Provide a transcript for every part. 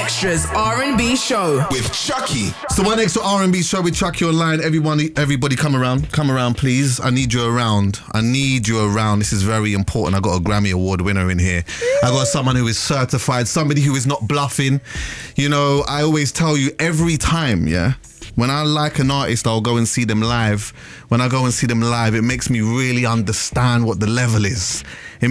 Extra's R&B show with Chucky. So one extra R&B show with Chucky online. Everybody come around please. I need you around. This is very important. I got a Grammy Award winner in here. I got someone who is certified, somebody who is not bluffing. You know, I always tell you every time, when I like an artist, I'll go and see them live. When I go and see them live, it makes me really understand what the level is. I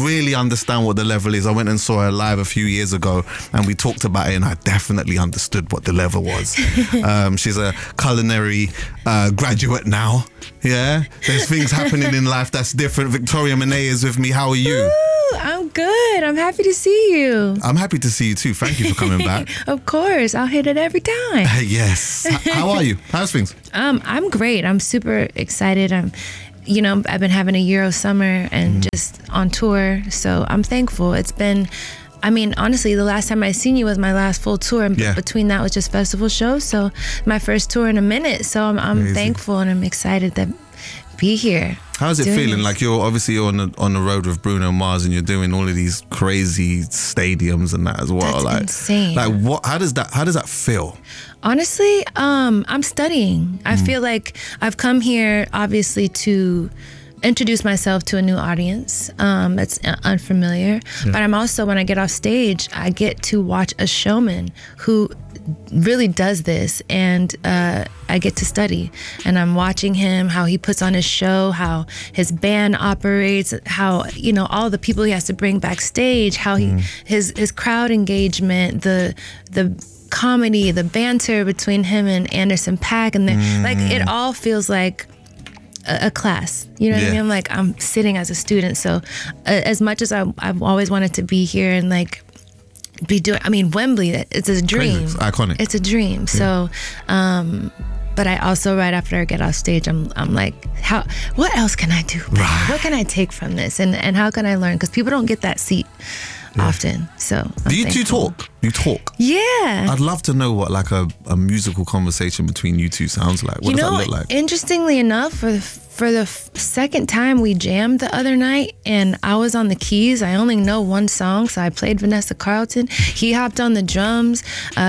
went and saw her live a few years ago and we talked about it and I definitely understood what the level was. She's a culinary graduate now. Yeah, there's things happening in life that's different. Victoria Monet is with me. How are you? Ooh, I'm good. I'm happy to see you. I'm happy to see you too. Thank you for coming back. Of course, I'll hit it every time. Yes. How are you? How's things? I'm great. I'm super excited. I've been having a Euro summer and just on tour, so I'm thankful. It's been, honestly, the last time I seen you was my last full tour, and between that was just festival shows, so my first tour in a minute, so I'm thankful and I'm excited to be here. How's it feeling? Like you're on the road with Bruno Mars and you're doing all of these crazy stadiums and that as well. That's insane. Like what? How does that feel? Honestly, I'm studying. I feel like I've come here obviously to introduce myself to a new audience that's unfamiliar. But I'm also, when I get off stage, I get to watch a showman who really does this, and I get to study, and I'm watching him, how he puts on his show, how his band operates, how all the people he has to bring backstage, how his crowd engagement, the comedy, the banter between him and Anderson .Paak, and like it all feels like a class, you know what I mean? I'm sitting as a student, so as much as I've always wanted to be here and like be doing, Wembley, it's a dream. Crazy. It's iconic. It's a dream. So but I also, right after I get off stage, I'm like, what else can I do? Right. What can I take from this, and how can I learn? Because people don't get that seat often. So do you talk? You talk? Yeah. I'd love to know what like a musical conversation between you two sounds like. What does that look like? Interestingly enough, for the second time we jammed the other night, and I was on the keys. I only know one song, so I played Vanessa Carlton. He hopped on the drums.